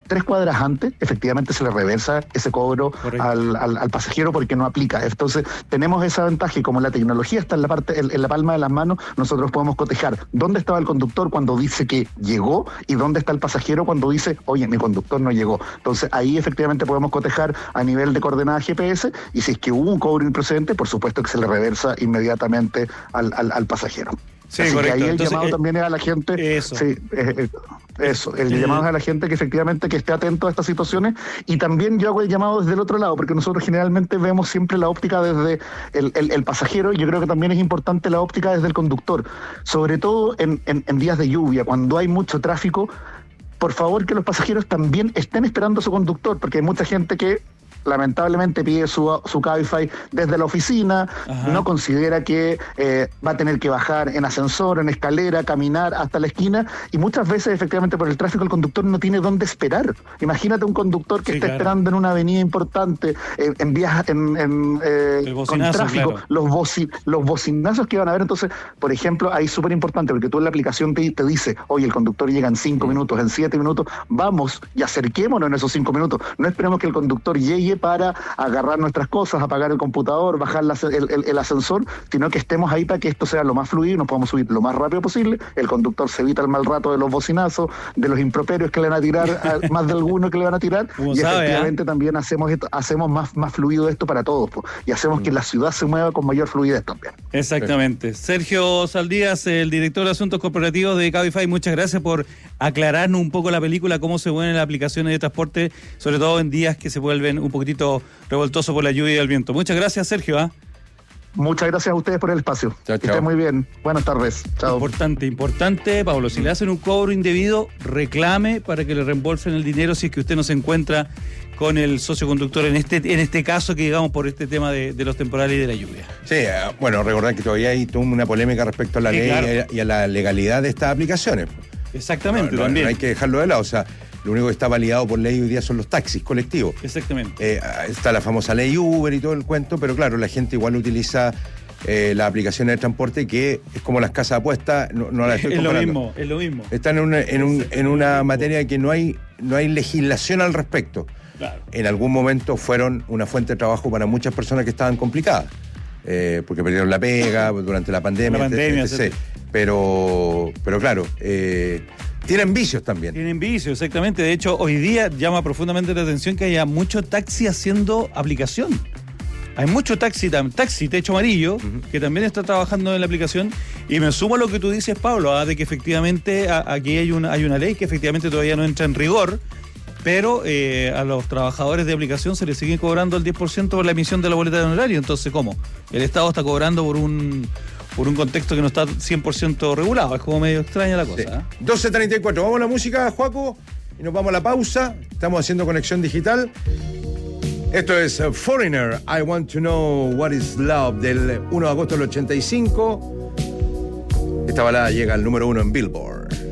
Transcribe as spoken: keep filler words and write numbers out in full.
tres cuadras antes, efectivamente se le reversa ese cobro al, al, al pasajero porque no aplica. Entonces, tenemos esa ventaja y como la tecnología está en la parte, en, en la palma de las manos, nosotros podemos cotejar dónde estaba el conductor cuando dice que llegó y dónde está el pasajero cuando dice, oye, mi conductor no llegó. Entonces, ahí efectivamente podemos cotejar a nivel de coordenada G P S y si es que hubo un cobro improcedente, por supuesto que se le reversa inmediatamente al, al, al pasajero. Sí, Así correcto. que ahí el Entonces, llamado eh, también es a la gente. Eso. Sí, eh, eh, eso, el Eh. llamado es a la gente que efectivamente que esté atento a estas situaciones y también yo hago el llamado desde el otro lado, porque nosotros generalmente vemos siempre la óptica desde el, el, el pasajero y yo creo que también es importante la óptica desde el conductor, sobre todo en, en, en días de lluvia, cuando hay mucho tráfico, por favor que los pasajeros también estén esperando a su conductor, porque hay mucha gente que lamentablemente pide su, su Cabify desde la oficina. Ajá. No considera que eh, va a tener que bajar en ascensor, en escalera, caminar hasta la esquina, y muchas veces efectivamente por el tráfico el conductor no tiene dónde esperar. Imagínate un conductor que sí, está claro. esperando en una avenida importante, eh, en vías en, en, eh, con tráfico, claro. los, boci, los bocinazos que van a haber. Entonces, por ejemplo, ahí es súper importante porque tú en la aplicación te, te dice, oye, el conductor llega en cinco mm. minutos, en siete minutos, vamos y acerquémonos en esos cinco minutos. No esperemos que el conductor llegue para agarrar nuestras cosas, apagar el computador, bajar la, el, el, el ascensor, sino que estemos ahí para que esto sea lo más fluido y nos podamos subir lo más rápido posible. El conductor se evita el mal rato de los bocinazos, de los improperios que le van a tirar, a, más de alguno que le van a tirar, y sabe, efectivamente ¿eh? también hacemos esto, hacemos más, más fluido esto para todos, po, y hacemos mm. que la ciudad se mueva con mayor fluidez también. Exactamente. Sí. Sergio Saldías, el director de Asuntos Corporativos de Cabify, muchas gracias por aclararnos un poco la película, cómo se mueven las aplicaciones de transporte, sobre todo en días que se vuelven un poquitito revoltoso por la lluvia y el viento. Muchas gracias, Sergio. ¿eh? Muchas gracias a ustedes por el espacio. Chao, que estén muy bien. Buenas tardes. Chao. Importante, importante, Pablo. Si le hacen un cobro indebido, reclame para que le reembolsen el dinero si es que usted no se encuentra con el socio conductor en este en este caso que digamos por este tema de, de los temporales y de la lluvia. Sí, bueno, recordar que todavía hay toda una polémica respecto a la sí, ley claro. y a la legalidad de estas aplicaciones. Exactamente, no, no, también. No hay que dejarlo de lado, o sea, lo único que está validado por ley hoy día son los taxis colectivos. Exactamente. Eh, está la famosa ley Uber y todo el cuento, pero claro, la gente igual utiliza eh, las aplicaciones de transporte que es como las casas de apuestas, no, no las estoy es comparando. Lo mismo, es lo mismo. Están en una, en un, en una materia que no hay, no hay legislación al respecto. Claro. En algún momento fueron una fuente de trabajo para muchas personas que estaban complicadas, eh, porque perdieron la pega durante la pandemia, la pandemia etcétera, etcétera. Pero, pero claro, eh, tienen vicios también. Tienen vicios, exactamente. De hecho, hoy día llama profundamente la atención que haya mucho taxi haciendo aplicación. Hay mucho taxi, taxi techo amarillo, uh-huh. que también está trabajando en la aplicación. Y me sumo a lo que tú dices, Pablo, ¿ah? de que efectivamente a, aquí hay una, hay una ley que efectivamente todavía no entra en rigor, pero eh, a los trabajadores de aplicación se les sigue cobrando el diez por ciento por la emisión de la boleta de honorario. Entonces, ¿cómo? El Estado está cobrando por un... por un contexto que no está cien por ciento regulado. Es como medio extraña la cosa. Sí. ¿eh? doce treinta y cuatro. Vamos a la música, Joaco, y nos vamos a la pausa. Estamos haciendo conexión digital. Esto es Foreigner, I Want to Know What is Love, del uno de agosto del ochenta y cinco. Esta balada llega al número uno en Billboard.